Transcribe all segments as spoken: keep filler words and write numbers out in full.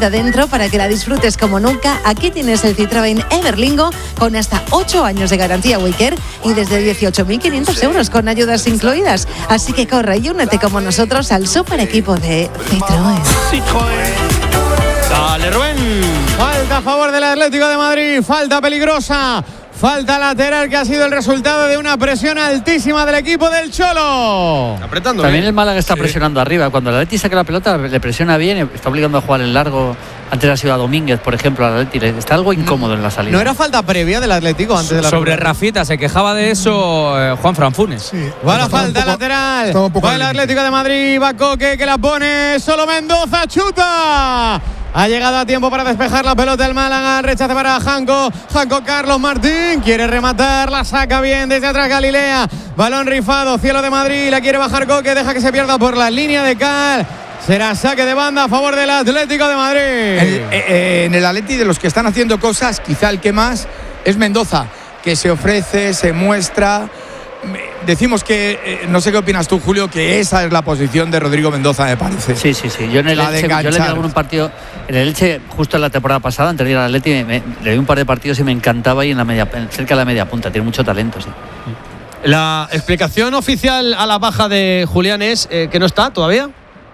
vida dentro para que la disfrutes como nunca. Aquí tienes el Citroën Everlingo con hasta ocho años de garantía Waycare y desde dieciocho mil quinientos euros con ayudas incluidas. Así que corre y únete como nosotros al super equipo de Citroën. Citroën. Dale, Rubén. Falta a favor del Atlético de Madrid, falta peligrosa. Falta lateral que ha sido el resultado de una presión altísima del equipo del Cholo. Apretando. También bien. el Málaga está Sí. presionando arriba. Cuando el Atleti saca la pelota, le presiona bien, está obligando a jugar en largo. Antes ha sido a Domínguez, por ejemplo, al Atleti. Está algo incómodo en la salida. ¿No era falta previa del Atlético antes de la Sobre recuperación? Rafita, se quejaba de eso eh, Juan Franfunes. Sí. Va la Estaba un falta poco- lateral. estaba un poco Va el al límite. Atlético de Madrid. Va Coque que la pone. Solo Mendoza. Chuta. Ha llegado a tiempo para despejar la pelota el Málaga. Rechace para Janko. Janko Carlos Martín. Quiere rematar. La saca bien desde atrás Galilea. Balón rifado. Cielo de Madrid. La quiere bajar Coque. Deja que se pierda por la línea de cal. Será saque de banda a favor del Atlético de Madrid. El, eh, eh, en el Atleti, de los que están haciendo cosas, quizá el que más es Mendoza, que se ofrece, se muestra. Decimos que, eh, no sé qué opinas tú, Julio, que esa es la posición de Rodrigo Mendoza, me parece. Sí, sí, sí. Yo en el La de Elche, yo le vi enganchar. algún partido, en el Elche, justo en la temporada pasada, antes de ir al Atleti, me, me- le vi un par de partidos y me encantaba ahí en la media, cerca de la media punta. Tiene mucho talento, sí. La explicación oficial a la baja de Julián es eh, que no está todavía.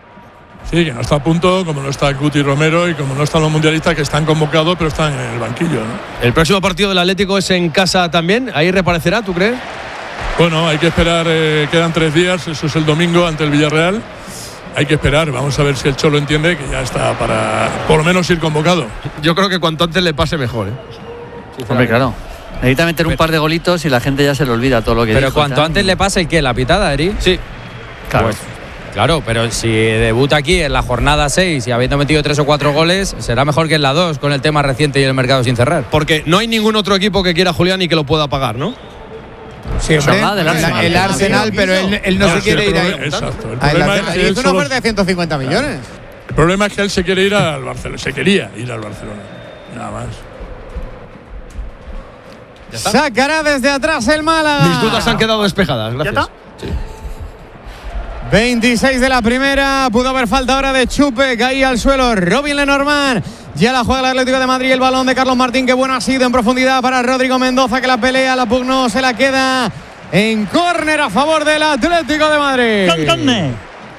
Sí, que no está a punto, como no está Guti Romero y como no están los mundialistas que están convocados, pero están en el banquillo, ¿no? El próximo partido del Atlético es en casa también. Ahí reaparecerá, ¿tú crees? Bueno, hay que esperar, eh, quedan tres días, eso es el domingo ante el Villarreal. Hay que esperar, vamos a ver si el Cholo entiende que ya está para por lo menos ir convocado. Yo creo que cuanto antes le pase mejor, ¿eh? Hombre, claro. Necesita meter un par de golitos y la gente ya se le olvida todo lo que Pero dijo, cuanto tal. antes le pase el que la pitada, Eri. Sí. Claro. Pues, claro, pero si debuta aquí en la jornada seis y habiendo metido tres o cuatro goles, será mejor que en la dos, con el tema reciente y el mercado sin cerrar. Porque no hay ningún otro equipo que quiera a Julián y que lo pueda pagar, ¿no? Sí, hombre, Se habla del el, Arsenal. el Arsenal, pero él, él no Ah, se sí, quiere el ir ahí. problema- Exacto. El Ahí la problema, deja. es que Y él hizo una solo- oferta de ciento cincuenta millones. el problema es que él se quiere ir al Barcelona. Se quería ir al Barcelona. Nada más. Sacará desde atrás el Málaga. Mis dudas han quedado despejadas, gracias. veintiséis de la primera. Pudo haber falta ahora de Chupe. Caía al suelo Robin Lenormand. Ya la juega el Atlético de Madrid. El balón de Carlos Martín. Que bueno ha sido en profundidad para Rodrigo Mendoza. Que la pelea, la pugnó, se la queda en córner a favor del Atlético de Madrid.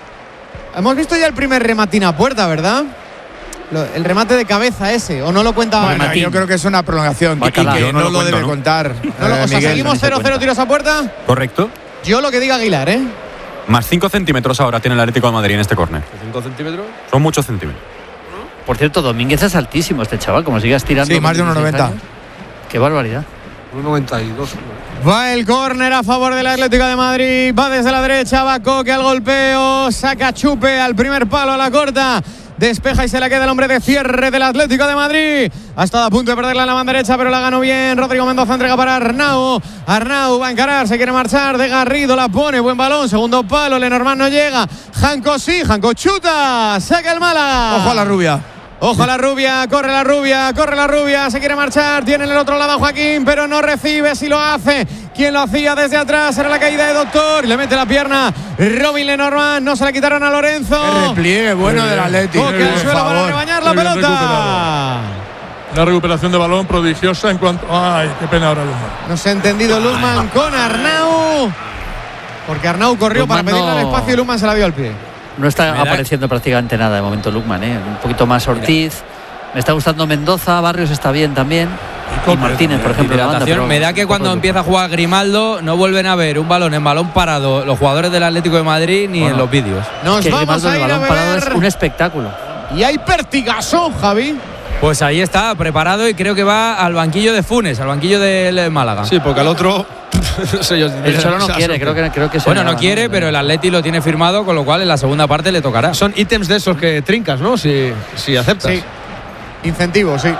Hemos visto ya el primer rematín a puerta, ¿verdad? Lo- el remate de cabeza ese. ¿O no lo cuenta? Bueno, Martín. yo creo que es una prolongación y Bacalao. que Yo no, no lo, lo cuento, debe ¿no? contar. No, no, eh, o sea, Miguel. seguimos cero cero tiros a puerta. Correcto. Yo lo que diga Aguilar, ¿eh? Más cinco centímetros ahora tiene el Atlético de Madrid en este córner. ¿cinco centímetros? Son muchos centímetros. Por cierto, Domínguez es altísimo este chaval, como sigas tirando. Sí, más de uno noventa. Qué barbaridad. uno noventa y dos. Va el córner a favor del Atlético de Madrid. Va desde la derecha, va Coque al golpeo. Saca Chupe al primer palo, a la corta. Despeja y se la queda el hombre de cierre del Atlético de Madrid. Ha estado a punto de perderla en la banda derecha, pero la ganó bien. Rodrigo Mendoza entrega para Arnau. Arnau va a encarar, se quiere marchar. De Garrido la pone, buen balón. Segundo palo, Lenormand no llega. Janko sí, Janko chuta. Saca el Málaga. Ojo a la rubia. Ojo a la rubia, corre la rubia, corre la rubia, se quiere marchar, tiene en el otro lado a Joaquín, pero no recibe, si lo hace. ¿Quién lo hacía desde atrás? Era la caída de Doctor, le mete la pierna Robin Lenormand, no se la quitaron a Lorenzo. El repliegue bueno del Atlético. Toque al Por suelo para favor. rebañar la Muy bien pelota. recuperado. Una recuperación de balón prodigiosa en cuanto. Ay, qué pena ahora, Luzman. No se ha entendido Luzman con Arnau, porque Arnau corrió Luzman para pedirle no- el espacio y Luzman se la dio al pie. No está Me da- apareciendo prácticamente nada de momento Lukman, ¿eh? Un poquito más Ortiz. Me está gustando Mendoza, Barrios está bien también. Y Martínez, por ejemplo, en la banda, Hidratación. pero Me da que poco cuando Lukman. empieza a jugar Grimaldo no vuelven a ver un balón en balón parado los jugadores del Atlético de Madrid ni Bueno. en los vídeos. Nos Que vamos Grimaldo a de ir a balón parado es beber. un espectáculo. Y hay pertigazo, Javi. Pues ahí está, preparado y creo que va al banquillo de Funes, al banquillo del Málaga. Sí, porque al otro. no sé yo, El Cholo no esa quiere, suerte. creo que, creo que se Bueno, nada, no quiere, pero el Atleti lo tiene firmado, con lo cual en la segunda parte le tocará. Son ítems de esos que trincas, ¿no? Si, si aceptas. Sí. Incentivo, sí.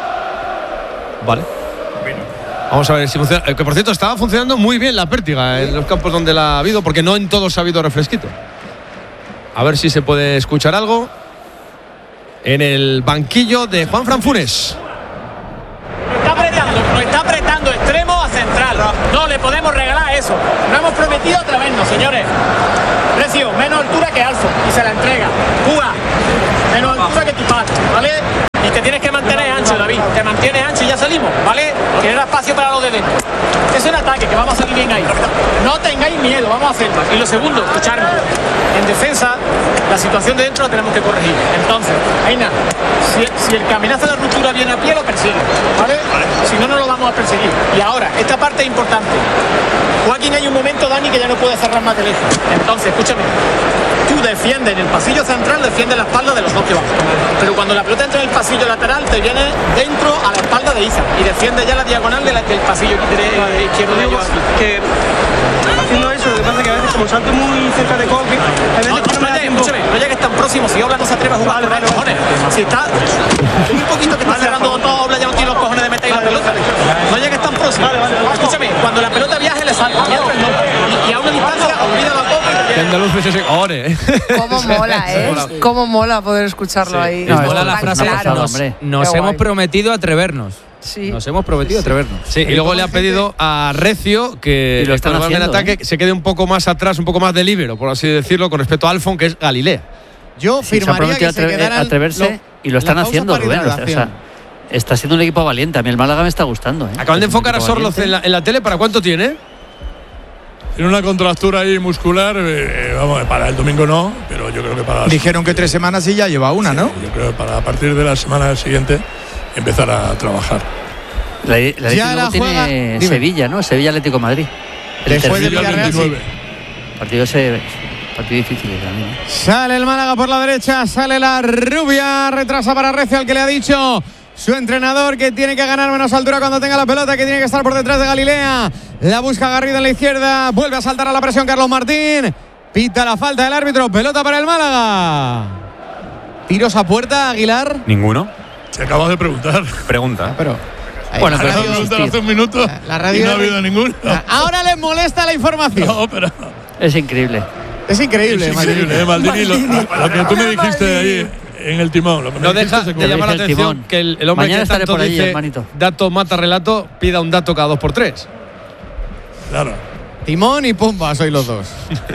Vale. Vamos a ver si funciona. eh, Que por cierto, estaba funcionando muy bien la pértiga en los campos donde la ha habido, porque no en todos ha habido refresquito. A ver si se puede escuchar algo. En el banquillo de Juan Fran Funes. Lo está apretando, lo está apretando extremo a central. No le podemos regalar eso. No hemos prometido atrevernos, señores. Precio, menos altura que Alfo y se la entrega. Cuba, menos altura que tu padre, ¿vale? bien ahí. No tengáis miedo, vamos a hacerlo. Y lo segundo, escucharme. En defensa, la situación de dentro la tenemos que corregir. Entonces, Aina, si, si el caminazo de ruptura viene a pie, lo persigue, ¿vale? Si no, no lo vamos a perseguir. Y ahora, esta parte es importante. Joaquín, hay un momento, Dani, que ya no puede cerrar más de lejos. Entonces, escúchame. Tú defiendes en el pasillo central, defiendes la espalda de los dos que van. Pero cuando la pelota entra en el pasillo lateral, te viene dentro a la espalda de Isa y defiende ya la diagonal de la, del pasillo de, izquierdo de ellos. Que haciendo eso, lo que pasa es que a veces como salto muy cerca de Coque, a veces no, no, no, no llegues, escúchame, no llegues tan próximo. Si Obla no se atreve a jugar, vale, vale, cojones. Si está un poquito que está vale, cerrando todo, Obla ya no tiene los cojones de meter vale, la pelota. No llegues tan próximo. Vale, vale, vale. Escúchame, cuando la pelota viaje le salta. Y, y a una distancia olvida la copa. Que andaluz es ese ore. Cómo mola, ¿eh? Cómo mola poder escucharlo sí. ahí. No, mola la frase. Claro. Nos, nos hemos prometido atrevernos. Sí. Nos hemos prometido atrevernos. Sí, y luego le ha pedido a Recio que lo están haciendo, en ataque ¿eh? se quede un poco más atrás, un poco más de líbero, por así decirlo, con respecto a Alfon, que es Galilea. Yo sí, firmaría se que se quedaran atreverse lo, y lo están haciendo, Rubén. O sea, está siendo un equipo valiente. A mí el Málaga me está gustando. ¿eh? Acaban de enfocar a Sorloz en la, en la tele. ¿Para cuánto tiene? Tiene una contractura ahí muscular, eh, vamos, para el domingo no, pero yo creo que para... Dijeron que tres semanas y ya lleva una, ¿no? Sí, yo creo que para a partir de la semana siguiente empezar a trabajar. La, la ya la juega, tiene dime. Sevilla, ¿no? Sevilla Atlético de Madrid. El Después del Villarreal, sí. Partido ese, partido difícil también. ¿eh? Sale el Málaga por la derecha, sale la rubia, retrasa para Recio, al que le ha dicho su entrenador que tiene que ganar menos altura cuando tenga la pelota, que tiene que estar por detrás de Galilea. La busca Garrido en la izquierda, vuelve a saltar a la presión Carlos Martín. Pita la falta del árbitro, pelota para el Málaga. Tiros a puerta, Aguilar. Ninguno. Se acabas de preguntar. Pregunta. Ah, pero bueno, pero acabas de preguntar hace un minuto. La, la radio y no ha habido ninguno. Ahora les molesta la información. No, pero es increíble. Es increíble, es increíble, Maldini. Maldini, Maldini. Lo, lo que tú me dijiste de ahí en el timón. Lo que no deja de llamar la atención que el, el hombre Mañana que tanto por ahí, dice hermanito. dato mata relato pida un dato cada dos por tres. Claro. Timón y Pumba, sois los dos.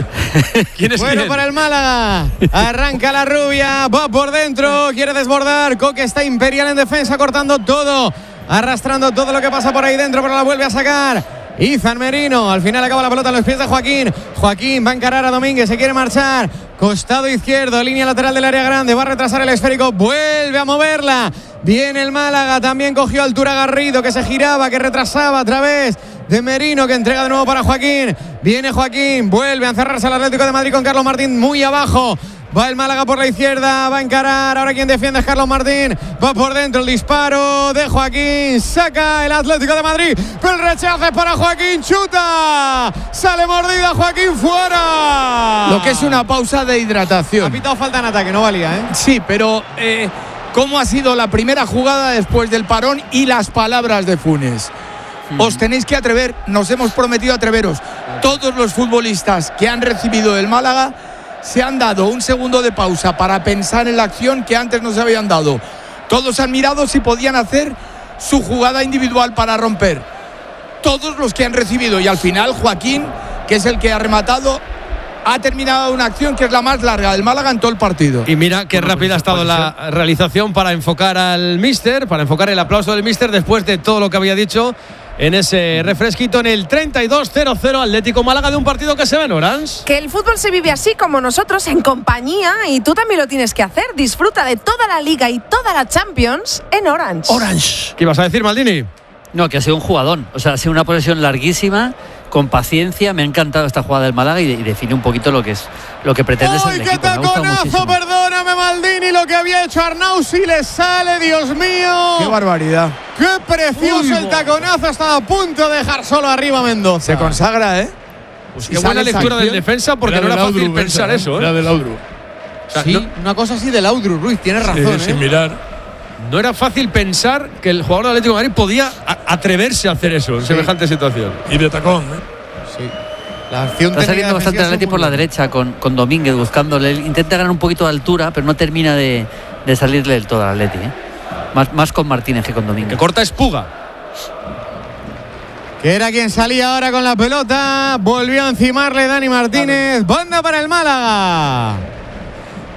¿Quién es bueno, quién? Para el Málaga. Arranca la rubia, va por dentro, quiere desbordar. Coque está imperial en defensa, cortando todo, arrastrando todo lo que pasa por ahí dentro, pero la vuelve a sacar Izan Merino. Al final acaba la pelota en los pies de Joaquín. Joaquín va a encarar a Domínguez, se quiere marchar. Costado izquierdo, línea lateral del área grande, va a retrasar el esférico, vuelve a moverla. Viene el Málaga, también cogió altura Garrido, que se giraba, que retrasaba a través de Merino, que entrega de nuevo para Joaquín. Viene Joaquín, vuelve a encerrarse el Atlético de Madrid con Carlos Martín muy abajo. Va el Málaga por la izquierda, va a encarar. Ahora quien defiende es Carlos Martín. Va por dentro el disparo de Joaquín. Saca el Atlético de Madrid. Pero el rechazo es para Joaquín. Chuta. Sale mordida Joaquín fuera. Lo que es una pausa de hidratación. Ha pitado falta en ataque, no valía, ¿eh? Sí, pero eh, ¿cómo ha sido la primera jugada después del parón y las palabras de Funes? Hmm. Os tenéis que atrever. Nos hemos prometido atreveros. Todos los futbolistas que han recibido el Málaga se han dado un segundo de pausa para pensar en la acción que antes no se habían dado. Todos han mirado si podían hacer su jugada individual para romper. Todos los que han recibido, y al final Joaquín, que es el que ha rematado, ha terminado una acción que es la más larga del Málaga en todo el partido. Y mira qué rápida ha estado la realización para enfocar al míster, para enfocar el aplauso del míster después de todo lo que había dicho en ese refresquito en el treinta y dos cero cero Atlético Málaga, de un partido que se ve en Orange. Que el fútbol se vive así como nosotros, en compañía, y tú también lo tienes que hacer. Disfruta de toda la Liga y toda la Champions en Orange. Orange. ¿Qué ibas a decir, Maldini? No, que ha sido un jugadón. O sea, ha sido una posesión larguísima, con paciencia. Me ha encantado esta jugada del Málaga y, y define un poquito lo que es lo que pretende ser el equipo. ¡Ay, qué taconazo! Perdóname, Maldini, lo que había hecho Arnau, si le sale, Dios mío. ¡Qué barbaridad! ¡Qué precioso! Uy, el taconazo! Estaba a punto de dejar solo arriba a Mendoza. Se consagra, ¿eh? Pues qué buena lectura del defensa, porque no era fácil Laudru, pensar esa, eso, ¿eh? Era de Laudru. O sea, sí, no, una cosa así de Laudru, Ruiz, tienes razón, sí, ¿eh? Sin mirar. No era fácil pensar que el jugador del Atlético de Madrid podía atreverse a hacer eso en sí. semejante situación. Y de tacón, ¿eh? Sí. La acción está saliendo bastante el Atlético por la derecha con, con Domínguez buscándole. Intenta ganar un poquito de altura, pero no termina de, de salirle del todo al Atlético, ¿eh? Más, más con Martínez que con Domínguez. Que corta Espuga. Que era quien salía ahora con la pelota. Volvió a encimarle Dani Martínez. Banda para el Málaga.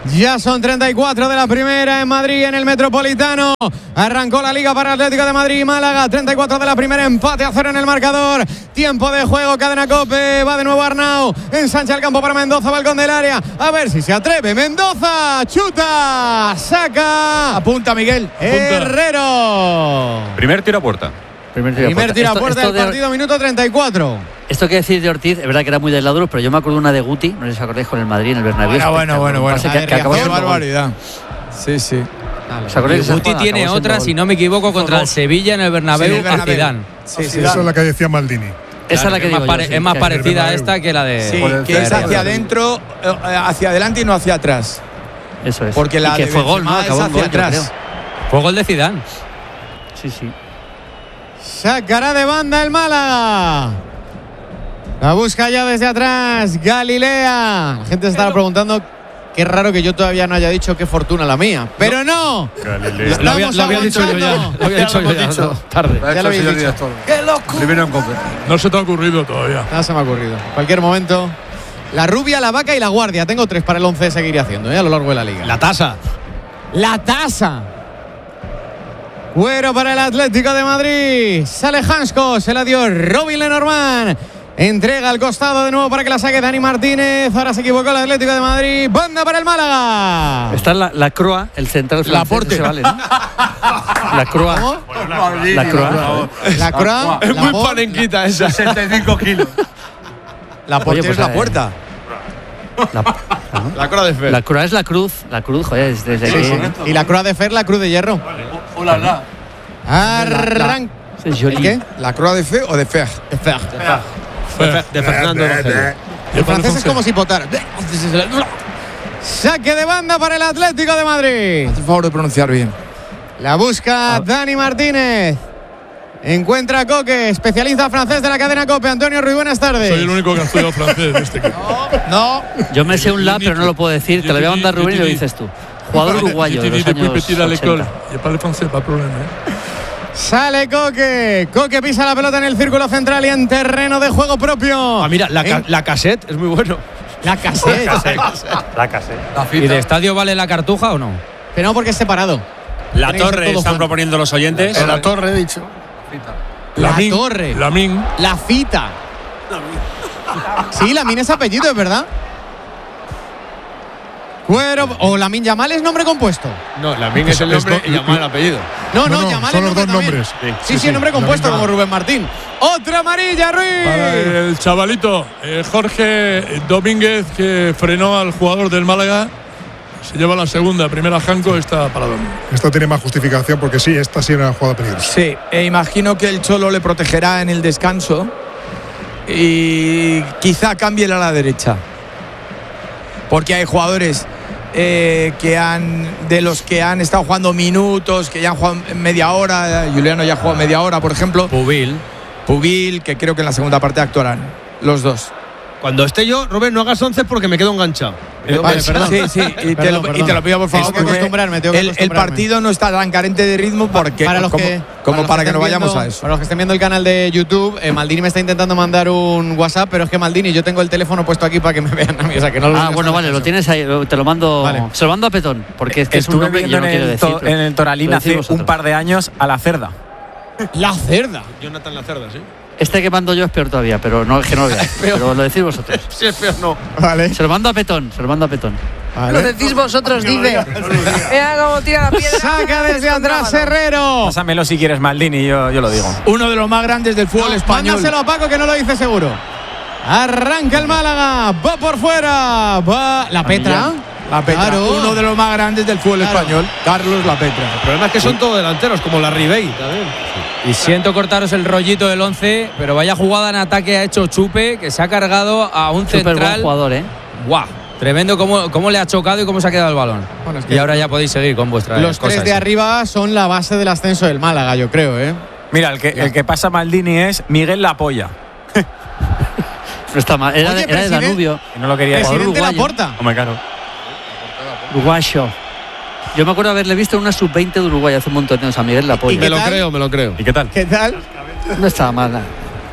Ya son treinta y cuatro de la primera en Madrid, en el Metropolitano. Arrancó la Liga para Atlético de Madrid y Málaga. treinta y cuatro de la primera, empate a cero en el marcador. Tiempo de juego, cadena COPE. Va de nuevo Arnau. Ensancha el campo para Mendoza, balcón del área. A ver si se atreve. Mendoza, chuta, saca. Apunta, Miguel. Herrero. Primer tiro a puerta. Primer tiro a Primer puerta. tiro a Esto- puerta esto del de- partido, minuto treinta y cuatro. Esto que decir de Ortiz, es verdad que era muy del pero yo me acuerdo una de Guti, no sé si os acordáis, con el Madrid en el Bernabéu. Bueno, bueno, bueno, bueno. Pase que- que acabó Qué siendo gol. barbaridad. Sí, sí. ¿Os acordáis de esa Guti jugada? tiene Acabó siendo otra, gol. si no me equivoco, contra el Sevilla en el Bernabéu, Sí, el a Bernabéu. Zidane. Sí, sí. Esa es la que decía Maldini. Esa es la que es digo más, yo, pare- sí, es más que- parecida a Bernabéu. esta que la de. Sí, Joder, que es Zidane. hacia adentro, eh, hacia adelante y no hacia atrás. Eso es. Porque la y que de fue gol, ¿no? Benzema es Acabó en hacia gol, yo atrás. Fue gol de Zidane. creo. Sí, sí. Sacará de banda el Málaga. La busca ya desde atrás Galilea. La gente se estará preguntando qué raro que yo todavía no haya dicho qué fortuna la mía. Pero no. Lo, lo había, lo había dicho yo ya. Lo había dicho yo ya. no, tarde. Ya lo habéis dicho. Primero en COPE. No se te ha ocurrido todavía. Nada se me ha ocurrido. En cualquier momento. La rubia, la vaca y la guardia. Tengo tres para el once de seguir haciendo, ¿eh? A lo largo de la liga. La tasa. La tasa. Cuero para el Atlético de Madrid. Sale Hansko. Se la dio Robin Lenormand. Entrega al costado de nuevo para que la saque Dani Martínez. Ahora se equivocó el Atlético de Madrid. Banda para el Málaga. Está la, la Croa, el central francés. Laporte. Se vale, ¿no? La Croa. ¿Cómo? La Croa. La Croa. Es la muy Por- panenquita esa. sesenta y cinco kilos. La puerta pues, es la eh, puerta. La, La Croa de Fer. la Croa es la cruz. La cruz, joder, es desde Sí, que. sí. Y la Croa de Fer, la Cruz de Hierro. Hola, Arranca. Es Jolie. ¿Qué? ¿La Croix de Fe o de Fer? De Fer. De, Fer- de Fernando Rogelio. El francés es como si potara. Saque de banda para el Atlético de Madrid. Por favor de pronunciar bien. La busca Dani Martínez. Encuentra a Coque, especialista francés de la cadena COPE. Antonio Ruiz, buenas tardes. Soy el único que ha estudiado francés de este equipo. No. Yo me sé un la, pero no lo puedo decir. Te lo voy a mandar Rubén y lo dices tú. Jugador uruguayo de los años ochenta. Je parle français, pas problème. ¿eh? Sale Coque. Coque pisa la pelota en el círculo central y en terreno de juego propio. Ah, mira, la, ca- En- la cassette es muy bueno. La cassette. La casé. ¿Y de estadio vale la cartuja o no? Que no, porque es separado. La Tiene que ser torre todo están junto. proponiendo los oyentes. En la torre, he dicho. La Lamin, torre. Lamin. La fita. Sí, Lamin es apellido, es verdad. Cuero. O Lamin Yamal es nombre compuesto. No, Lamin es el Es- nombre es- y Yamal el apellido. No, no, No, no, Yamal son es los nombre dos también. nombres. Sí, Sí, sí, sí, nombre Lamin compuesto Yamal. como Rubén Martín. Otra amarilla, Para Ruiz. el chavalito eh, Jorge Domínguez, que frenó al jugador del Málaga. Se lleva la segunda, primera Janko, está parado. Esta tiene más justificación porque sí, esta sí era una jugada peligrosa. Sí, e imagino que el Cholo le protegerá en el descanso y quizá cambie a la derecha. Porque hay jugadores eh, que han de los que han estado jugando minutos, que ya han jugado media hora. Juliano ya ha jugado media hora, por ejemplo. Pubil. Pubil, que creo que en la segunda parte actuarán los dos. Cuando esté yo, Rubén, no hagas once porque me quedo enganchado. Me quedo Vale, enganchado. perdón. Sí, sí, y, te, Perdón, lo, y perdón. te lo pido por favor. Tengo que porque acostumbrarme, tengo que el, el acostumbrarme. partido no está tan carente de ritmo porque Para los como, que, como los para que estén no vayamos viendo- a eso. Para los que estén viendo el canal de YouTube, eh, Maldini me está intentando mandar un WhatsApp, pero es que Maldini, yo tengo el teléfono puesto aquí para que me vean a mí, o sea que no lo Ah, bueno, vale, lo tienes ahí. Te lo mando. Vale. Se lo mando a Petón. Porque es que es un Estuve nombre que viendo yo no en, quiero el, decir. to- pero en el Toralín lo hace decís un vosotros. par de años a la cerda. La cerda. Jonathan Lacerda, sí. Este que mando yo es peor todavía, pero no es que no lo veáis. Pero lo decís vosotros. Si es peor, no. Vale. Se lo mando a Petón. Se lo mando a Petón. Lo decís vosotros, dice. Mira cómo tira la piedra. Saca desde atrás Herrero. Pásamelo si quieres, Maldini, yo, yo lo digo. Uno de los más grandes del fútbol español. Mándaselo a Paco que no lo dice seguro. Arranca el Málaga. Va por fuera. Va la Petra. La Petra, Claro. uno de los más grandes del fútbol Claro. español, Carlos La Petra. El problema es que son todos delanteros, como la Ribey también. Y siento cortaros el rollito del once, pero vaya jugada en ataque ha hecho Chupe, que se ha cargado a un Súper buen central. jugador, ¿eh? ¡Guau! Tremendo cómo, cómo le ha chocado y cómo se ha quedado el balón. Bueno, es que Y ahora ya podéis seguir con vuestras los cosas. tres de arriba son la base del ascenso del Málaga, yo creo, ¿eh? Mira, el que, el que pasa Maldini es Miguel La Polla. No está mal. Era, Oye, de- era de presidente- Danubio. Y no lo quería decir. Presidente uruguayo. Laporta. Hombre, claro. Uruguayo. Yo me acuerdo haberle visto en una sub veinte de Uruguay hace un montón de años a Miguel La ¿Y Polla. qué Me lo tal? creo, me lo creo. ¿Y qué tal? ¿Qué tal? No estaba mal.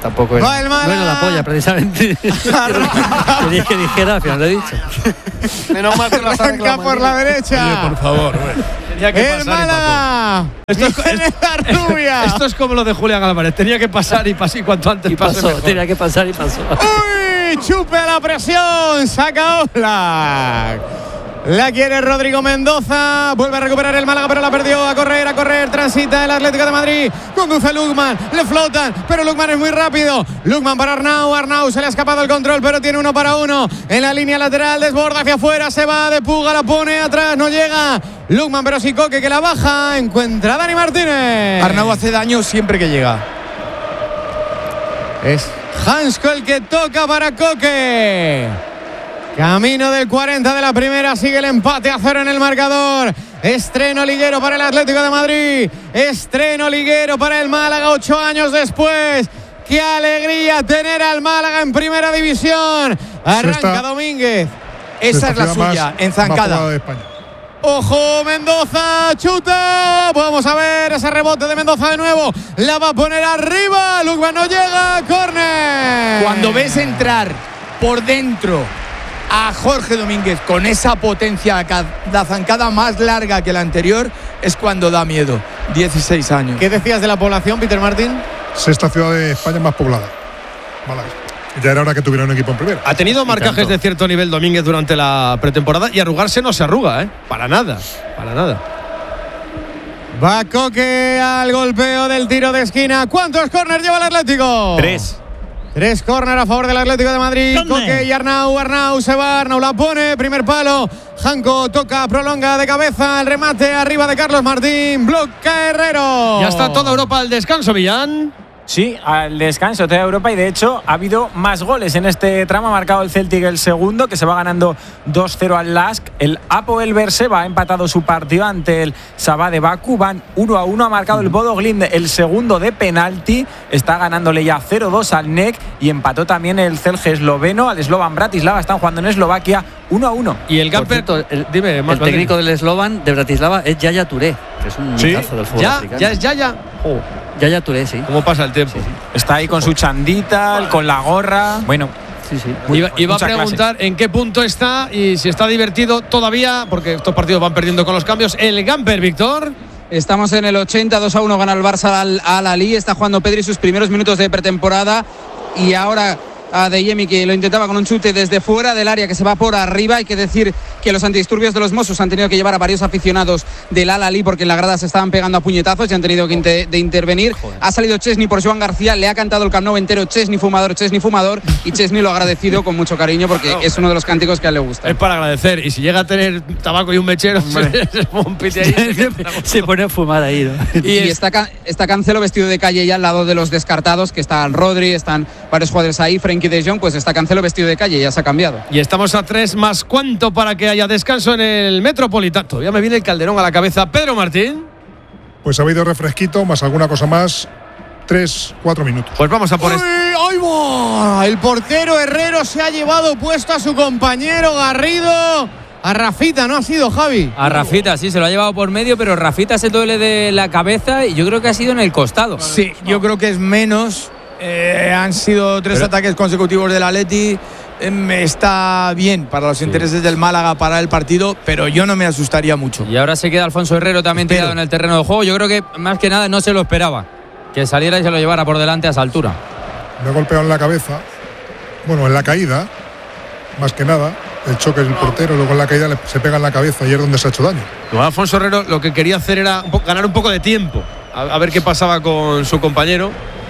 tampoco era, Va el Málaga. no era la polla, precisamente. Quería que dijera, al final lo he dicho. Menos mal que lo has Arranca arreglado, por la derecha. Oye, por favor, güey. Tenía que El pasar y Málaga. Esto es, Viene la rubia. esto es como lo de Julián Álvarez. Tenía que pasar y pasar y cuanto antes Y pase pasó, mejor. tenía que pasar y pasó. Uy, chupe a la presión. Saca Oblak. La quiere Rodrigo Mendoza. Vuelve a recuperar el Málaga, pero la perdió. A correr, a correr. Transita el Atlético de Madrid. Conduce Lukman. Le flotan, pero Lukman es muy rápido. Lukman para Arnau. Arnau se le ha escapado el control, pero tiene uno para uno. En la línea lateral, desborda hacia afuera. Se va de Puga, la pone atrás. No llega Lukman, pero sí Coque que la baja. Encuentra a Dani Martínez. Arnau hace daño siempre que llega. Es Hansko el que toca para Coque. Camino del cuarenta de la primera, sigue el empate a cero en el marcador. Estreno liguero para el Atlético de Madrid. Estreno liguero para el Málaga ocho años después. ¡Qué alegría tener al Málaga en primera división! Arranca Sexta, Domínguez. Esa es la ciudad suya, más- más enzancada. poblada de España. ¡Ojo, Mendoza! ¡Chuta! Vamos a ver ese rebote de Mendoza de nuevo. La va a poner arriba. Lukman no llega. ¡Córner! Cuando ves entrar por dentro a Jorge Domínguez con esa potencia, la zancada más larga que la anterior, es cuando da miedo. dieciséis años. ¿Qué decías de la población, Peter Martín? Sexta ciudad de España más poblada. Málaga. Ya era hora que tuviera un equipo en primera. Ha tenido marcajes tanto. de cierto nivel Domínguez durante la pretemporada y arrugarse no se arruga, ¿eh? Para nada, para nada. Va Coque al golpeo del tiro de esquina. ¿Cuántos córner lleva el Atlético? Tres. Tres córner a favor del Atlético de Madrid. Coque y Arnau. Arnau se va. Arnau la pone. Primer palo. Janco toca, prolonga de cabeza. El remate arriba de Carlos Martín. Bloca Herrero. Ya está toda Europa al descanso, Millán. Sí, al descanso toda Europa y de hecho ha habido más goles en este tramo. Ha marcado el Celtic el segundo, que se va ganando dos cero al Lask. El Apoel Berseba ha empatado su partido ante el Sabah de Bakú. Van uno a uno. Ha marcado el Bodo Glimt el segundo de penalti. Está ganándole ya cero dos al N E C y empató también el Celje esloveno al Slovan Bratislava. Están jugando en Eslovaquia uno a uno. Y el Por Gamper, cierto, el, dime, el técnico del Slovan de Bratislava es Yaya Touré, que es un ¿Sí? mitazo del fútbol Ya, africano. ya es Yaya. Oh, Yaya Touré, sí. ¿Cómo pasa el tiempo? Sí, sí. Está ahí con su chandita, con la gorra. Bueno, Sí, sí. Iba, iba a mucha preguntar en qué punto está y si está divertido todavía, porque estos partidos van perdiendo con los cambios. El Gamper, Víctor. Estamos en el ochenta, dos a uno gana el Barça al Al-Ahly. Está jugando Pedri sus primeros minutos de pretemporada y ahora a Deyemi, que lo intentaba con un chute desde fuera del área, que se va por arriba. Hay que decir que los antidisturbios de los Mossos han tenido que llevar a varios aficionados del Al-Ahly porque en la grada se estaban pegando a puñetazos y han tenido que inter- de intervenir. Joder. Ha salido Chesney por Joan García, le ha cantado el Camp Nou entero Chesney fumador, Chesney fumador, y Chesney lo ha agradecido con mucho cariño porque no, es uno de los cánticos que a él le gusta. Es para agradecer, y si llega a tener tabaco y un mechero, se, se, un pite ahí, se, se pone a fumar ahí, ¿no? Y, y está, está Cancelo vestido de calle ya al lado de los descartados, que están Rodri, están varios jugadores ahí, Frenkie de Jong, pues está Cancelo vestido de calle, ya se ha cambiado. Y estamos a tres más cuánto para que haya descanso en el Metropolitano. Todavía me viene el Calderón a la cabeza. Pedro Martín. Pues ha habido refresquito, más alguna cosa más. Tres, cuatro minutos. Pues vamos a por esto. ¡Ay, va! El portero Herrero se ha llevado puesto a su compañero Garrido. A Rafita, ¿no ha sido, Javi? A Rafita, sí, se lo ha llevado por medio, pero Rafita se duele de la cabeza y yo creo que ha sido en el costado. Sí, yo creo que es menos. Eh, han sido tres pero, ataques consecutivos del Atleti. Eh, está bien para los sí. intereses del Málaga para el partido, pero yo no me asustaría mucho. Y ahora se queda Alfonso Herrero también tirado en el terreno de juego. Yo creo que más que nada no se lo esperaba, que saliera y se lo llevara por delante a esa altura. Me ha golpeado en la cabeza, bueno, en la caída, más que nada. El choque del portero, luego en la caída se pega en la cabeza y es donde se ha hecho daño. Alfonso Herrero lo que quería hacer era un poco, ganar un poco de tiempo, a, a ver qué pasaba con su compañero.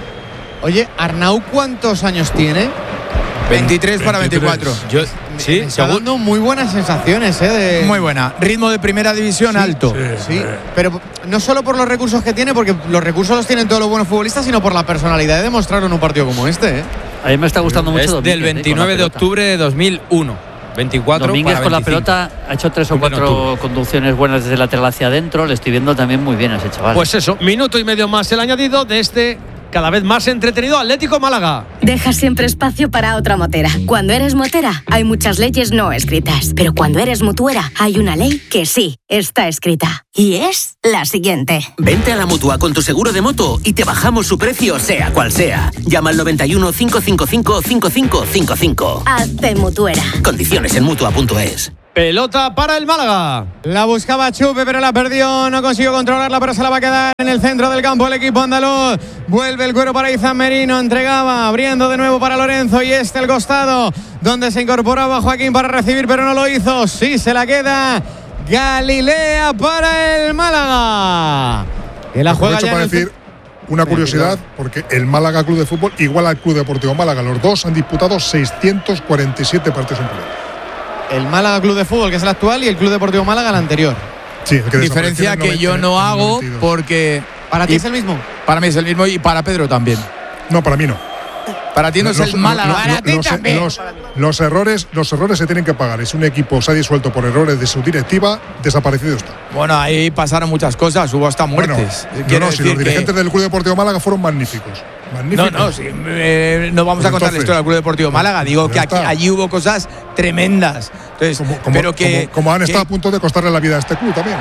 Oye, Arnau, ¿cuántos años tiene? veintitrés para veinticuatro. Yo, sí, me está dando muy buenas sensaciones, ¿eh? De... Muy buena. Ritmo de primera división sí, alto. Sí, sí, pero no solo por los recursos que tiene, porque los recursos los tienen todos los buenos futbolistas, sino por la personalidad de demostrarlo en un partido como este, ¿eh? A mí me está gustando mucho. Es Domínguez, del veintinueve ¿eh? de octubre de dos mil uno. veinticuatro Domínguez para con la veinticinco. pelota ha hecho tres o cuatro conducciones buenas desde lateral hacia adentro. Le estoy viendo también muy bien a ese chaval. Pues eso, minuto y medio más el añadido de este cada vez más entretenido Atlético Málaga. Deja siempre espacio para otra motera. Cuando eres motera, hay muchas leyes no escritas. Pero cuando eres mutuera, hay una ley que sí está escrita. Y es la siguiente. Vente a la Mutua con tu seguro de moto y te bajamos su precio sea cual sea. Llama al noventa y uno, cinco cinco cinco, cinco cinco cinco cinco. Hazte mutuera. Condiciones en mutua punto es. Pelota para el Málaga. La buscaba Chupe, pero la perdió. No consiguió controlarla, pero se la va a quedar en el centro del campo el equipo andaluz. Vuelve el cuero para Izan Merino. Entregaba, abriendo de nuevo para Lorenzo. Y este el costado, donde se incorporaba Joaquín para recibir, pero no lo hizo. Sí, se la queda Galilea para el Málaga. Que la juega ya para en el decir una curiosidad, porque el Málaga Club de Fútbol igual al Club Deportivo Málaga. Los dos han disputado seiscientos cuarenta y siete partidos en pelota. El Málaga Club de Fútbol, que es el actual, y el Club Deportivo Málaga, el anterior. Sí, el que diferencia que yo no hago porque... ¿Para ti es el mismo? Para mí es el mismo y para Pedro también. No, para mí no. Para ti no es los, el Málaga. Los, para ti los, también. Los, los, errores, los errores se tienen que pagar. Es un equipo, se ha disuelto por errores de su directiva, desaparecido está. Bueno, ahí pasaron muchas cosas, hubo hasta muertes. Bueno, no, no, si los dirigentes que... del Club Deportivo Málaga fueron magníficos. magníficos. No, no, sí, eh, no vamos pues a contar entonces, la historia del Club Deportivo Málaga. Digo que aquí, allí hubo cosas tremendas. Entonces, como, como, pero que, como, como han que, estado a punto de costarle la vida a este club también.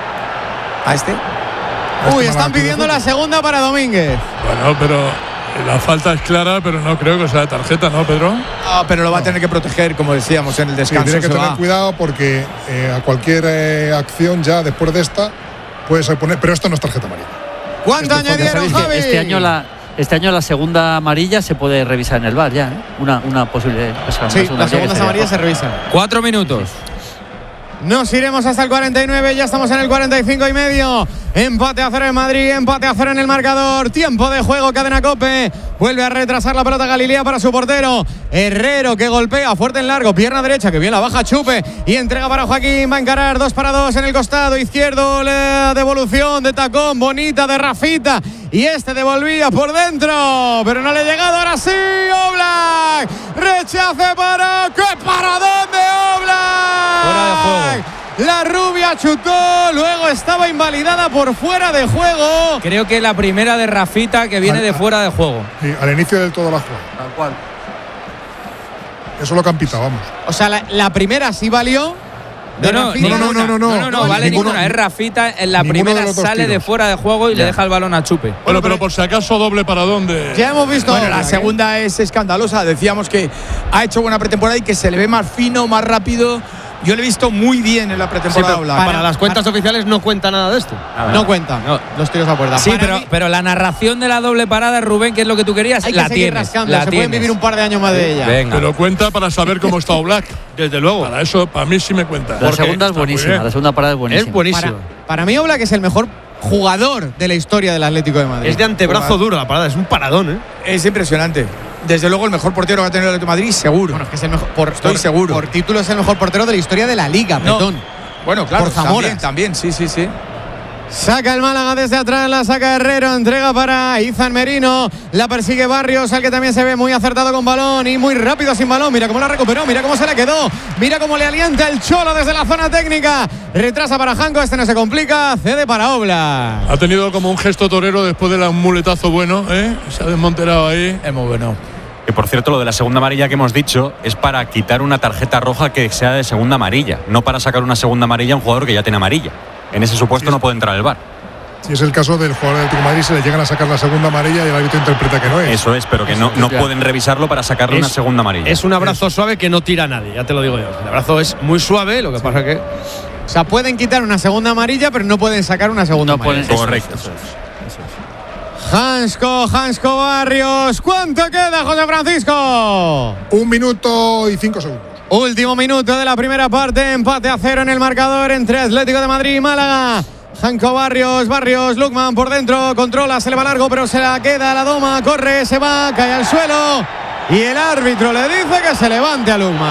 ¿A este? ¿A este Uy, están pidiendo la segunda para Domínguez. Bueno, pero la falta es clara, pero no creo que sea de tarjeta, ¿no, Pedro? Ah, pero lo va no. a tener que proteger, como decíamos en el descanso. Sí, tiene que tener va. cuidado porque eh, a cualquier eh, acción ya después de esta puede ser poner, pero esto no es tarjeta amarilla. ¿Cuánto este añadieron, Javi? Este año la Este año la segunda amarilla se puede revisar en el V A R ya, ¿eh? Una, una posible. O sea, sí, una las segundas amarillas se revisan. Cuatro minutos. Nos iremos hasta el cuarenta y nueve, ya estamos en el cuarenta y cinco y medio. Empate a cero en Madrid, empate a cero en el marcador. Tiempo de juego, Cadena COPE. Vuelve a retrasar la pelota Galilea para su portero. Herrero, que golpea fuerte en largo, pierna derecha, que bien la baja Chupe. Y entrega para Joaquín, va a encarar dos para dos en el costado izquierdo. La devolución de tacón, bonita de Rafita. Y este devolvía por dentro, pero no le ha llegado. Ahora sí, Oblak. Rechace para... ¡Qué paradón de Oblak! Fuera de juego. La rubia chutó, luego estaba invalidada por fuera de juego. Creo que la primera de Rafita que viene al, de fuera de juego. Sí, al inicio del todo la jugada. Tal cual. Eso lo que han pitado, vamos. O sea, la, la primera sí valió. No no no, no, no, no, no, no, no, no, vale ninguno, ninguna. Es Rafita, en la primera de sale de fuera de juego y ya. le deja el balón a Chupe. Bueno, pero por si acaso doble para dónde. Ya hemos visto. Bueno, la segunda es escandalosa. Decíamos que ha hecho buena pretemporada y que se le ve más fino, más rápido. Yo lo he visto muy bien en la pretemporada. Sí, para, para las cuentas para, oficiales no cuenta nada de esto. No cuenta, no, los tiros a puerta. Sí, pero, mí, pero la narración de la doble parada, Rubén, que es lo que tú querías, hay la que seguir tienes. rascando, la se tienes. pueden vivir un par de años más de ella. Venga. Pero cuenta para saber cómo está Oblak. Desde luego. Para eso, para mí sí me cuenta. La segunda es buenísima, la segunda parada es buenísima. Es buenísima. Para, para mí Oblak es el mejor jugador de la historia del Atlético de Madrid. Es de antebrazo duro la parada, es un paradón, ¿eh? Es impresionante. Desde luego el mejor portero que ha tenido el Atlético de Madrid, seguro. Bueno, es que es el mejor, por, estoy por, seguro. Por título es el mejor portero de la historia de la Liga, no. Petón. Bueno, claro, por Zamora. También, también, sí, sí, sí. Saca el Málaga desde atrás, la saca Herrero, entrega para Izan Merino, la persigue Barrios, al que también se ve muy acertado con balón y muy rápido sin balón. Mira cómo la recuperó, mira cómo se le quedó, mira cómo le alienta el Cholo desde la zona técnica. Retrasa para Janko, este no se complica, cede para Oblak. Ha tenido como un gesto torero después de un muletazo bueno, ¿eh? Se ha desmonterado ahí. Es muy bueno. Que por cierto, lo de la segunda amarilla que hemos dicho es para quitar una tarjeta roja que sea de segunda amarilla, no para sacar una segunda amarilla a un jugador que ya tiene amarilla. En ese supuesto sí, no puede entrar el V A R. Si es el caso del jugador del Atlético de Madrid, se le llegan a sacar la segunda amarilla y el árbitro interpreta que no es. Eso es, pero que no, no pueden revisarlo para sacarle es, una segunda amarilla. Es un abrazo es. suave que no tira a nadie, ya te lo digo yo. El abrazo es muy suave, lo que sí. pasa que... O sea, pueden quitar una segunda amarilla, pero no pueden sacar una segunda no amarilla. Pueden, Correcto. Eso es, eso es, eso es. Hansko, Hansko Barrios. ¿Cuánto queda, José Francisco? Un minuto y cinco segundos. Último minuto de la primera parte. Empate a cero en el marcador entre Atlético de Madrid y Málaga. Hansko Barrios, Barrios, Lukman por dentro. Controla, se le va largo, pero se la queda a la doma. Corre, se va, cae al suelo. Y el árbitro le dice que se levante a Lukman.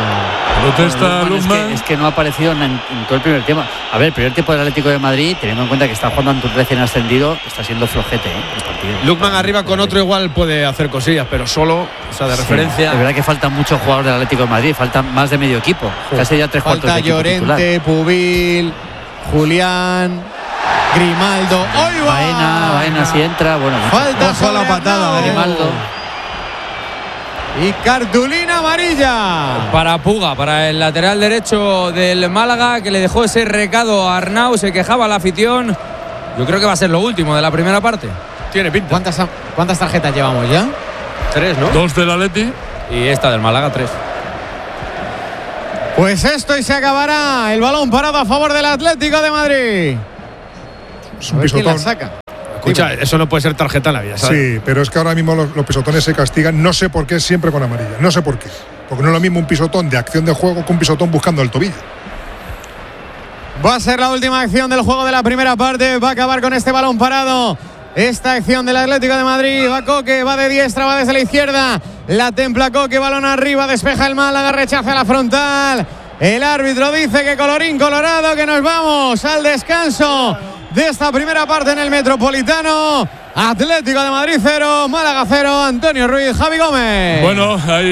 Protesta bueno, Lukman. Es que, es que no ha aparecido en, en todo el primer tiempo. A ver, el primer tiempo del Atlético de Madrid, teniendo en cuenta que está jugando ante un recién ascendido, está siendo flojete, ¿eh? El partido. Lukman arriba con otro igual puede hacer cosillas, pero solo, o sea, de sí, referencia. De verdad que faltan muchos jugadores del Atlético de Madrid, faltan más de medio equipo. Sí. Casi ya tres Falta cuartos de equipo Llorente, titular. Pubil, Julián, Grimaldo. ¡Hoy va! Baena, Baena si entra, bueno. Falta Ojo a la sobre patada, Arnau. Grimaldo. Y cartulina amarilla. Para Puga, para el lateral derecho del Málaga, que le dejó ese recado a Arnau, se quejaba la afición. Yo creo que va a ser lo último de la primera parte. Tiene pinta. ¿Cuántas, cuántas tarjetas llevamos ya? Tres, ¿no? Dos del Atleti. Y esta del Málaga, tres. Pues esto y se acabará. El balón parado a favor del Atlético de Madrid. Es A un ver quién la pisotón. saca. Escucha, eso no puede ser tarjeta en la vida, ¿sabes? Sí, pero es que ahora mismo los, los pisotones se castigan, no sé por qué, siempre con amarilla. No sé por qué. Porque no es lo mismo un pisotón de acción de juego que un pisotón buscando el tobillo. Va a ser la última acción del juego de la primera parte. Va a acabar con este balón parado. Esta acción del Atlético de Madrid. Va Coque, va de diestra, va desde la izquierda. La templa Coque, balón arriba, despeja el Málaga, rechaza la frontal. El árbitro dice que colorín colorado, que nos vamos al descanso de esta primera parte en el Metropolitano. Atlético de Madrid cero, Málaga cero. Antonio Ruiz, Javi Gómez. Bueno, hay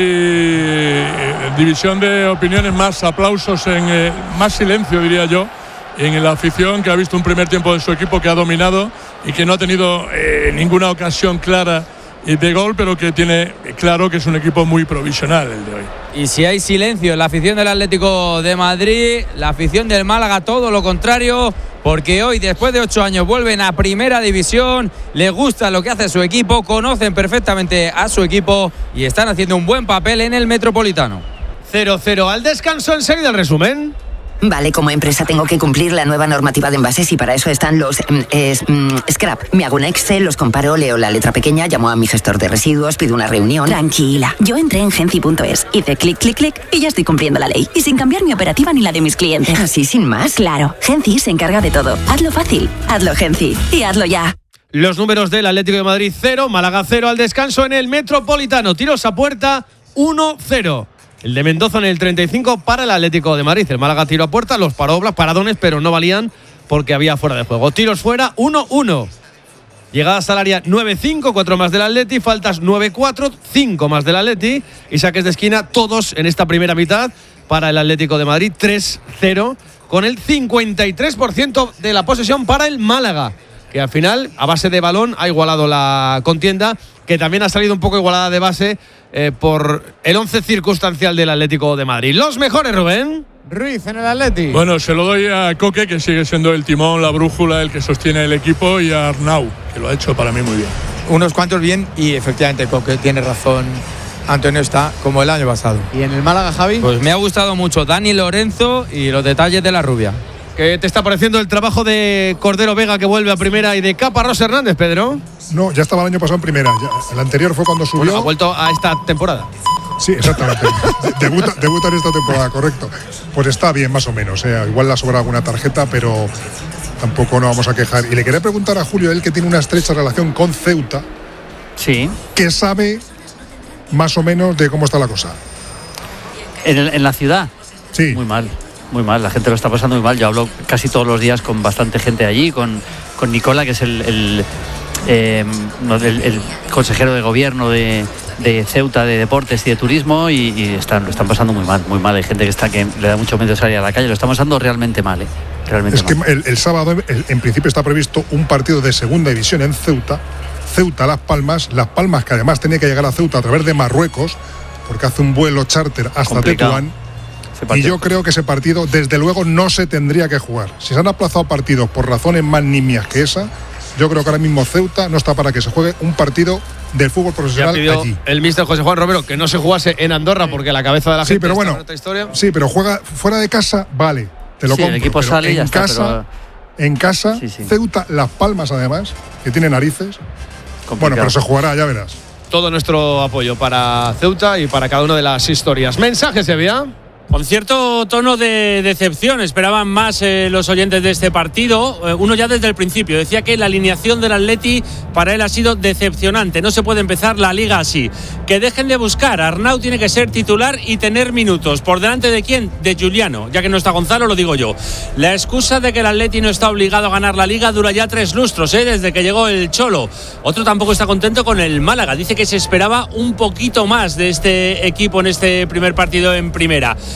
eh, división de opiniones, más aplausos, en eh, más silencio, diría yo, en la afición, que ha visto un primer tiempo de su equipo que ha dominado y que no ha tenido eh, ninguna ocasión clara de gol, pero que tiene claro que es un equipo muy provisional el de hoy. Y si hay silencio en la afición del Atlético de Madrid, la afición del Málaga todo lo contrario, porque hoy, después de ocho años, vuelven a Primera División, les gusta lo que hace su equipo, conocen perfectamente a su equipo y están haciendo un buen papel en el Metropolitano. cero cero al descanso, enseguida el resumen. Vale, como empresa tengo que cumplir la nueva normativa de envases y para eso están los mm, es, mm, scrap. Me hago un Excel, los comparo, leo la letra pequeña, llamo a mi gestor de residuos, pido una reunión. Tranquila, yo entré en genci punto es, hice clic, clic, clic y ya estoy cumpliendo la ley. Y sin cambiar mi operativa ni la de mis clientes. Así sin más. Claro, Genci se encarga de todo. Hazlo fácil, hazlo Genci y hazlo ya. Los números del Atlético de Madrid cero, Málaga cero al descanso en el Metropolitano. Tiros a puerta uno cero. El de Mendoza en el treinta y cinco para el Atlético de Madrid. El Málaga tiro a puerta, los paró Oblak, paradones, pero no valían porque había fuera de juego. Tiros fuera, uno uno. Llegadas al área nueve cinco, cuatro más del Atleti, faltas nueve cuatro, cinco más del Atleti y saques de esquina todos en esta primera mitad para el Atlético de Madrid, tres cero, con el cincuenta y tres por ciento de la posesión para el Málaga, que al final, a base de balón, ha igualado la contienda, que también ha salido un poco igualada de base eh, por el once circunstancial del Atlético de Madrid. Los mejores, Rubén. Ruiz en el Atleti. Bueno, se lo doy a Coque, que sigue siendo el timón, la brújula, el que sostiene el equipo, y a Arnau, que lo ha hecho para mí muy bien. Unos cuantos bien y efectivamente Coque tiene razón. Antonio está como el año pasado. ¿Y en el Málaga, Javi? Pues me ha gustado mucho Dani Lorenzo y los detalles de la rubia. ¿Qué te está pareciendo el trabajo de Cordero Vega, que vuelve a primera, y de Caparrós Hernández, Pedro? No, ya estaba el año pasado en primera. Ya, el anterior fue cuando subió. Bueno, ha vuelto a esta temporada. Sí, exactamente. debuta, debuta en esta temporada, correcto. Pues está bien, más o menos. ¿eh? Igual le ha sobrado alguna tarjeta, pero tampoco nos vamos a quejar. Y le quería preguntar a Julio, él que tiene una estrecha relación con Ceuta. Sí. ¿Qué sabe más o menos de cómo está la cosa? ¿En, el, en la ciudad? Sí. Muy mal. Muy mal, la gente lo está pasando muy mal. Yo hablo casi todos los días con bastante gente allí, con, con Nicola, que es el, el, eh, el, el consejero de gobierno de, de Ceuta, de deportes y de turismo, y, y están, lo están pasando muy mal, muy mal. Hay gente que está que le da mucho miedo salir a la calle, lo están pasando realmente mal, ¿eh? Realmente es mal. que el, el sábado, el, en principio, está previsto un partido de segunda división en Ceuta, Ceuta-Las Palmas, Las Palmas, que además tenía que llegar a Ceuta a través de Marruecos, porque hace un vuelo charter hasta Complicado. Tetuán. Y yo creo que ese partido, desde luego, no se tendría que jugar. Si se han aplazado partidos por razones más nimias que esa, yo creo que ahora mismo Ceuta no está para que se juegue un partido del fútbol profesional allí. El míster José Juan Romero que no se jugase en Andorra porque la cabeza de la sí, gente pero bueno, está en otra historia. Sí, pero juega fuera de casa, vale, te lo Sí, compro. el equipo pero sale y en ya está, casa, pero- en casa, Sí, sí. Ceuta, Las Palmas además, que tiene narices. Complicado. Bueno, pero se jugará, ya verás. Todo nuestro apoyo para Ceuta y para cada una de las historias. Mensajes, Sevilla. Con cierto tono de decepción, esperaban más eh, los oyentes de este partido. Eh, uno ya desde el principio decía que la alineación del Atleti para él ha sido decepcionante. No se puede empezar la liga así. Que dejen de buscar. Arnau tiene que ser titular y tener minutos. ¿Por delante de quién? De Giuliano. Ya que no está Gonzalo, lo digo yo. La excusa de que el Atleti no está obligado a ganar la liga dura ya tres lustros, ¿eh? Desde que llegó el Cholo. Otro tampoco está contento con el Málaga. Dice que se esperaba un poquito más de este equipo en este primer partido en primera.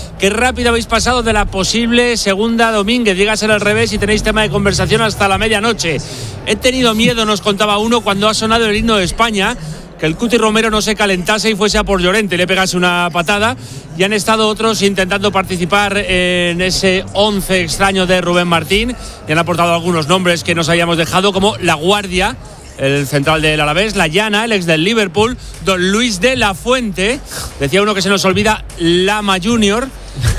Qué rápido habéis pasado de la posible segunda Domínguez. Dígaselo al revés y tenéis tema de conversación hasta la medianoche. He tenido miedo, nos contaba uno, cuando ha sonado el himno de España, que el Cuti Romero no se calentase y fuese a por Llorente, le pegase una patada. Y han estado otros intentando participar en ese once extraño de Rubén Martín. Y han aportado algunos nombres que nos habíamos dejado, como La Guardia, el central del Alavés, La Llana, el ex del Liverpool, Don Luis de la Fuente. Decía uno que se nos olvida, Lama Junior.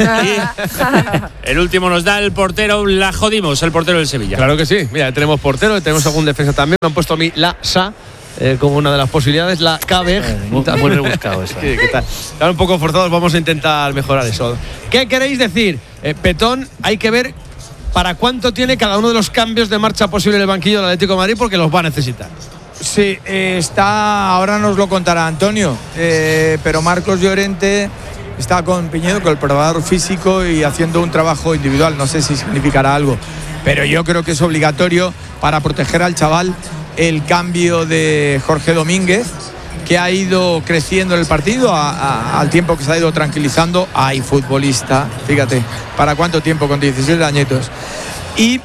Y el último nos da el portero, la jodimos, el portero del Sevilla. Claro que sí, mira, tenemos portero, tenemos algún defensa también. Me han puesto a mí La Sa eh, como una de las posibilidades, la Cabej. Eh, muy, muy rebuscado eso. ¿Qué, qué tal? Están un poco forzados, vamos a intentar mejorar eso. ¿Qué queréis decir? Eh, Petón, hay que ver para cuánto tiene cada uno de los cambios de marcha posible en el banquillo del Atlético de Madrid, porque los va a necesitar. Sí, eh, está, ahora nos lo contará Antonio, eh, pero Marcos Llorente está con Piñedo, con el preparador físico, y haciendo un trabajo individual. No sé si significará algo, pero yo creo que es obligatorio para proteger al chaval el cambio de Jorge Domínguez, que ha ido creciendo en el partido a, a, al tiempo que se ha ido tranquilizando. Hay futbolista, fíjate, ¿para cuánto tiempo? Con diecisiete añitos. Y,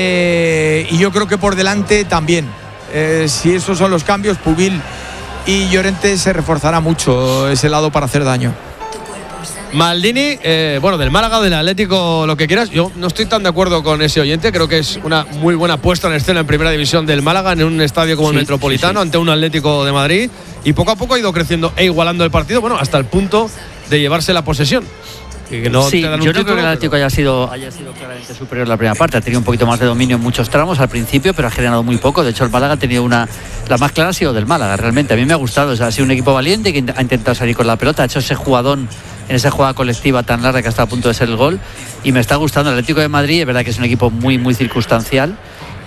eh, y yo creo que por delante también, eh, si esos son los cambios, Pubil y Llorente se reforzará mucho ese lado para hacer daño. Maldini, eh, bueno, del Málaga, del Atlético, lo que quieras. Yo no estoy tan de acuerdo con ese oyente. Creo que es una muy buena puesta en escena en primera división del Málaga, en un estadio como sí, el Metropolitano, sí, sí. ante un Atlético de Madrid. Y poco a poco ha ido creciendo e igualando el partido, bueno, hasta el punto de llevarse la posesión. Que no sí, te dan un yo no título, creo que el Atlético pero... haya sido, haya sido claramente superior en la primera parte. Ha tenido un poquito más de dominio en muchos tramos al principio, pero ha generado muy poco. De hecho, el Málaga ha tenido una... La más clara ha sido del Málaga, realmente. A mí me ha gustado. O sea, ha sido un equipo valiente que ha intentado salir con la pelota. Ha hecho ese jugadón en esa jugada colectiva tan larga que está a punto de ser el gol. Y me está gustando. El Atlético de Madrid, es verdad que es un equipo muy, muy circunstancial,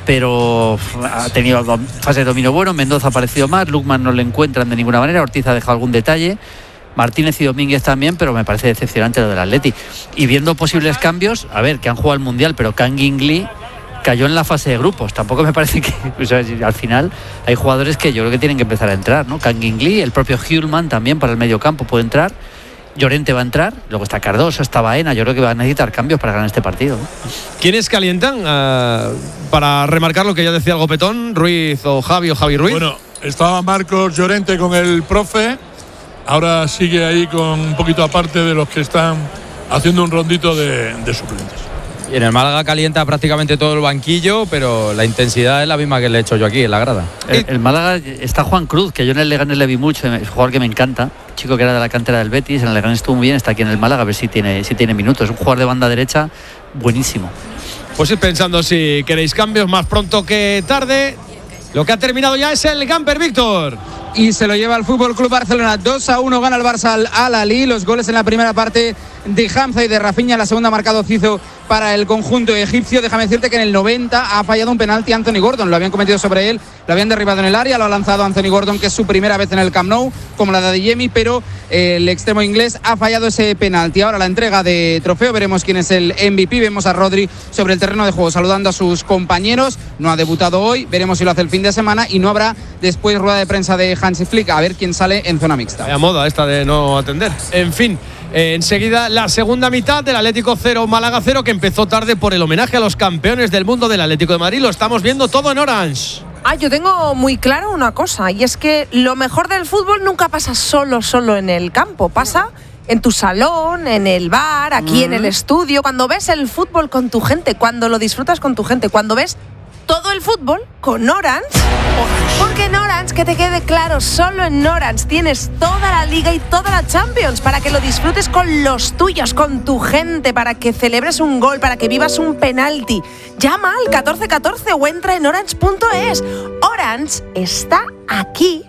pero ha tenido fase de dominio bueno. Mendoza ha aparecido más. Lukman no le encuentran de ninguna manera. Ortiz ha dejado algún detalle. Martínez y Domínguez también, pero me parece decepcionante lo del Atleti. Y viendo posibles cambios, a ver, que han jugado al Mundial, pero Kangin Lee cayó en la fase de grupos. Tampoco me parece que, o sea, al final hay jugadores que yo creo que tienen que empezar a entrar, ¿no? Kangin Lee, el propio Hjulman también para el medio campo puede entrar. Llorente va a entrar, luego está Cardoso, está Baena. Yo creo que va a necesitar cambios para ganar este partido, ¿no? ¿Quiénes calientan? Uh, para remarcar lo que ya decía algo Petón, Ruiz o Javi o Javi Ruiz. Bueno, estaba Marcos Llorente con el profe. Ahora sigue ahí con un poquito aparte de los que están haciendo un rondito de, de suplentes. Y en el Málaga calienta prácticamente todo el banquillo, pero la intensidad es la misma que le he hecho yo aquí en la grada. El, el Málaga está Juan Cruz, que yo en el Leganés le vi mucho, es un jugador que me encanta, chico que era de la cantera del Betis, en el Leganés estuvo muy bien, está aquí en el Málaga, a ver si tiene, si tiene minutos. Es un jugador de banda derecha buenísimo. Pues ir pensando si queréis cambios más pronto que tarde. Lo que ha terminado ya es el Gamper, Víctor. Y se lo lleva el Fútbol Club Barcelona. dos a uno gana el Barça al Al-Ahly. Los goles en la primera parte de Hamza y de Rafinha. La segunda marcado Cizo para el conjunto egipcio. Déjame decirte que en el noventa ha fallado un penalti Anthony Gordon. Lo habían cometido sobre él, lo habían derribado en el área, lo ha lanzado Anthony Gordon, que es su primera vez en el Camp Nou, como la de Adeyemi, pero eh, el extremo inglés ha fallado ese penalti. Ahora la entrega de trofeo, veremos quién es el M V P. Vemos a Rodri sobre el terreno de juego saludando a sus compañeros. No ha debutado hoy, veremos si lo hace el fin de semana, y no habrá después rueda de prensa de Hansi Flick, a ver quién sale en zona mixta. Vaya moda esta de no atender. En fin, eh, enseguida la segunda mitad del Atlético cero, Málaga cero, que empezó tarde por el homenaje a los campeones del mundo del Atlético de Madrid. Lo estamos viendo todo en Orange. Ah, yo tengo muy claro una cosa, y es que lo mejor del fútbol nunca pasa solo, solo en el campo, pasa en tu salón, en el bar, aquí mm. en el estudio, cuando ves el fútbol con tu gente, cuando lo disfrutas con tu gente, cuando ves todo el fútbol con Orange. Porque en Orange, que te quede claro, solo en Orange tienes toda la Liga y toda la Champions para que lo disfrutes con los tuyos, con tu gente, para que celebres un gol, para que vivas un penalti. Llama al catorce catorce o entra en orange punto es. Orange está aquí.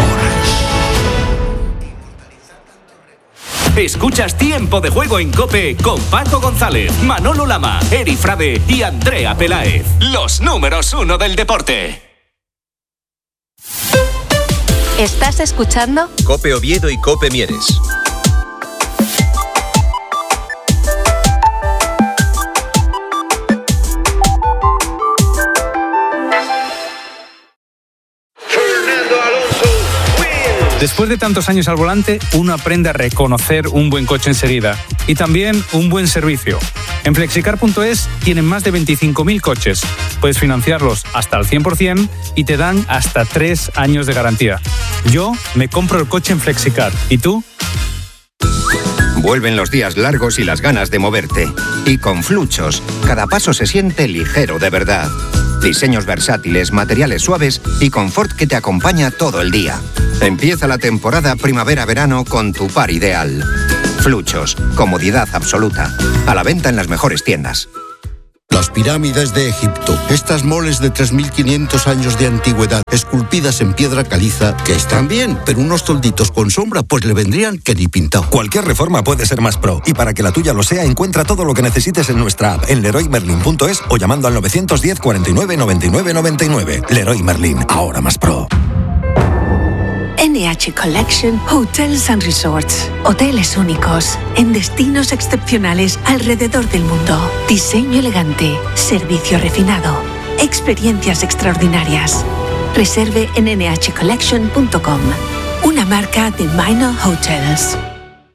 Escuchas Tiempo de Juego en COPE con Paco González, Manolo Lama, Eri Frade y Andrea Peláez. Los números uno del deporte. ¿Estás escuchando? COPE Oviedo y COPE Mieres. Después de tantos años al volante, uno aprende a reconocer un buen coche enseguida y también un buen servicio. En flexicar punto es tienen más de veinticinco mil coches. Puedes financiarlos hasta al cien por ciento y te dan hasta tres años de garantía. Yo me compro el coche en Flexicar. ¿Y tú? Vuelven los días largos y las ganas de moverte. Y con Fluchos, cada paso se siente ligero de verdad. Diseños versátiles, materiales suaves y confort que te acompaña todo el día. Empieza la temporada primavera-verano con tu par ideal. Fluchos, comodidad absoluta. A la venta en las mejores tiendas. Las pirámides de Egipto, estas moles de tres mil quinientos años de antigüedad, esculpidas en piedra caliza, que están bien, pero unos tolditos con sombra pues le vendrían que ni pintado. Cualquier reforma puede ser más pro, y para que la tuya lo sea, encuentra todo lo que necesites en nuestra app, en leroy merlin punto es o llamando al novecientos diez, cuarenta y nueve, noventa y nueve, noventa y nueve. Leroy Merlin, ahora más pro. N H Collection Hotels and Resorts. Hoteles únicos, en destinos excepcionales alrededor del mundo. Diseño elegante, servicio refinado, experiencias extraordinarias. Reserve en ene hache collection punto com, una marca de Minor Hotels.